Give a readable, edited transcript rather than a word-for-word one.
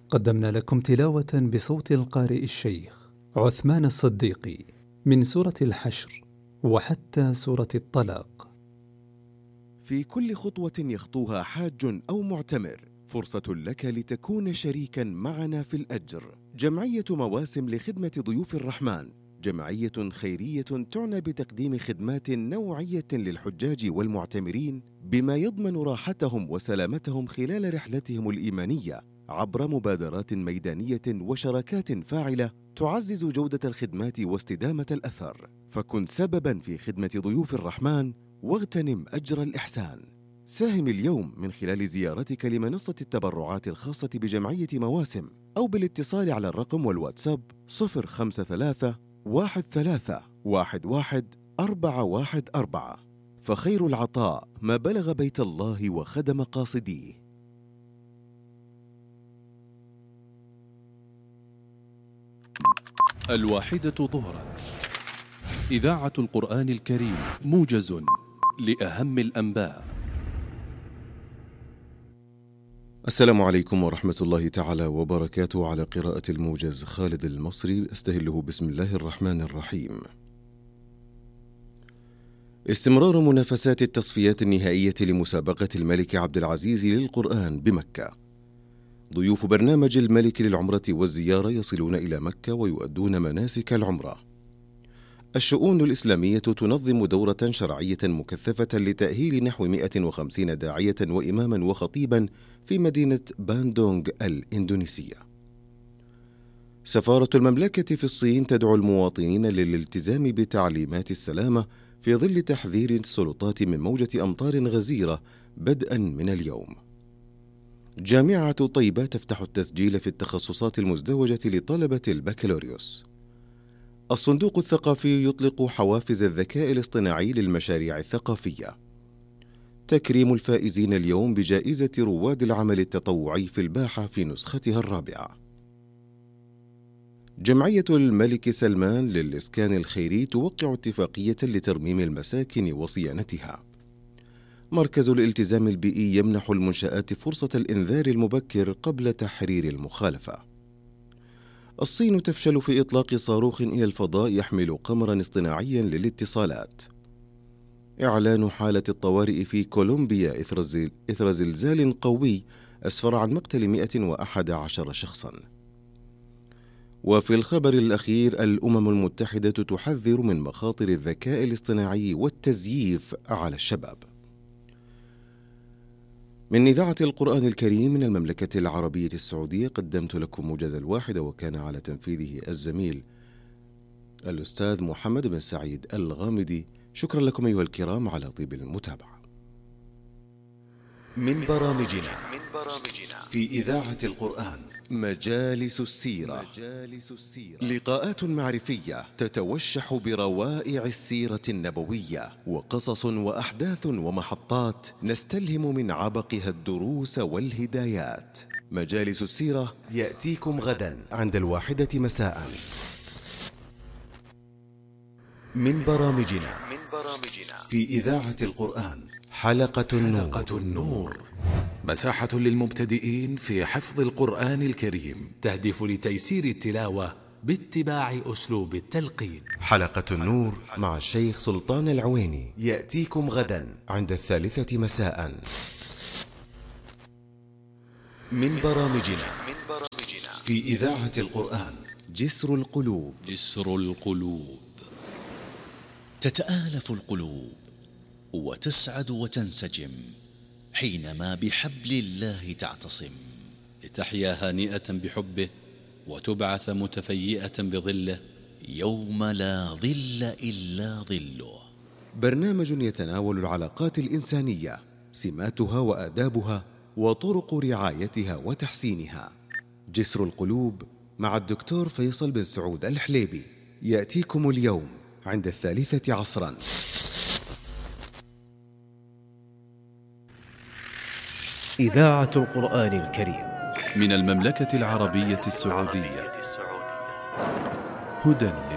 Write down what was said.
قدمنا لكم تلاوة بصوت القارئ الشيخ عثمان الصديقي من سورة الحشر وحتى سورة الطلاق. في كل خطوة يخطوها حاج أو معتمر فرصة لك لتكون شريكا معنا في الأجر. جمعية مواسم لخدمة ضيوف الرحمن جمعية خيرية تعنى بتقديم خدمات نوعية للحجاج والمعتمرين بما يضمن راحتهم وسلامتهم خلال رحلتهم الإيمانية عبر مبادرات ميدانية وشراكات فاعلة تعزز جودة الخدمات واستدامة الأثر. فكن سبباً في خدمة ضيوف الرحمن واغتنم أجر الإحسان. ساهم اليوم من خلال زيارتك لمنصة التبرعات الخاصة بجمعية مواسم أو بالاتصال على الرقم والواتساب 053 13 11 414. فخير العطاء ما بلغ بيت الله وخدم قاصديه. الواحدة ظهرا، إذاعة القرآن الكريم، موجز لأهم الأنباء. السلام عليكم ورحمة الله تعالى وبركاته. على قراءة الموجز خالد المصري، أستهله بسم الله الرحمن الرحيم. استمرار منافسات التصفيات النهائية لمسابقة الملك عبد العزيز للقرآن بمكة. ضيوف برنامج الملك للعمرة والزيارة يصلون إلى مكة ويؤدون مناسك العمرة. الشؤون الإسلامية تنظم دورة شرعية مكثفة لتأهيل نحو 150 داعية وإماما وخطيبا في مدينة باندونغ الإندونيسية. سفارة المملكة في الصين تدعو المواطنين للالتزام بتعليمات السلامة في ظل تحذير السلطات من موجة أمطار غزيرة بدءا من اليوم. جامعة طيبة تفتح التسجيل في التخصصات المزدوجة لطلبة البكالوريوس. الصندوق الثقافي يطلق حوافز الذكاء الاصطناعي للمشاريع الثقافية. تكريم الفائزين اليوم بجائزة رواد العمل التطوعي في الباحة في نسختها الرابعة. جمعية الملك سلمان للإسكان الخيري توقع اتفاقية لترميم المساكن وصيانتها. مركز الالتزام البيئي يمنح المنشآت فرصة الإنذار المبكر قبل تحرير المخالفة. الصين تفشل في إطلاق صاروخ إلى الفضاء يحمل قمرا اصطناعيا للاتصالات. إعلان حالة الطوارئ في كولومبيا إثر زلزال قوي أسفر عن مقتل 111 شخصا. وفي الخبر الأخير، الأمم المتحدة تحذر من مخاطر الذكاء الاصطناعي والتزييف على الشباب. من إذاعة القرآن الكريم من المملكة العربية السعودية، قدمت لكم موجز الواحدة، وكان على تنفيذه الزميل الأستاذ محمد بن سعيد الغامدي. شكرا لكم أيها الكرام على طيب المتابعة. من برامجنا في إذاعة القرآن مجالس السيرة. لقاءات معرفية تتوشح بروائع السيرة النبوية، وقصص وأحداث ومحطات نستلهم من عبقها الدروس والهدايات. مجالس السيرة يأتيكم غدا عند 1 مساء. من برامجنا في إذاعة القرآن حلقة النور، مساحة للمبتدئين في حفظ القرآن الكريم، تهدف لتيسير التلاوة باتباع أسلوب التلقين. حلقة النور مع الشيخ سلطان العويني يأتيكم غدا عند 3 مساء. من برامجنا في إذاعة القرآن جسر القلوب. تتآلف القلوب وتسعد وتنسجم حينما بحبل الله تعتصم، لتحيا هانئة بحبه وتبعث متفيئة بظله يوم لا ظل إلا ظله. برنامج يتناول العلاقات الإنسانية، سماتها وآدابها وطرق رعايتها وتحسينها. جسر القلوب مع الدكتور فيصل بن سعود الحليبي، يأتيكم اليوم عند 3 عصرا. إذاعة القرآن الكريم من المملكة العربية السعودية، هدى